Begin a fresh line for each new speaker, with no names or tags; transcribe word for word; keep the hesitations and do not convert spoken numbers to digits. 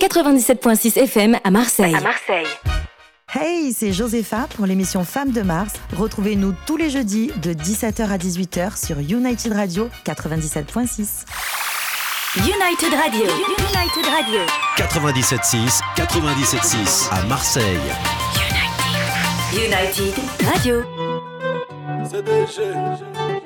quatre-vingt-dix-sept virgule six F M à Marseille.
À Marseille.
Hey, c'est Josepha pour l'émission Femmes de Mars. Retrouvez-nous tous les jeudis de dix-sept heures à dix-huit heures sur United Radio quatre-vingt-dix-sept virgule six.
United Radio. United Radio.
quatre-vingt-dix-sept virgule six, quatre-vingt-dix-sept virgule six à Marseille.
United. United Radio.
C D G.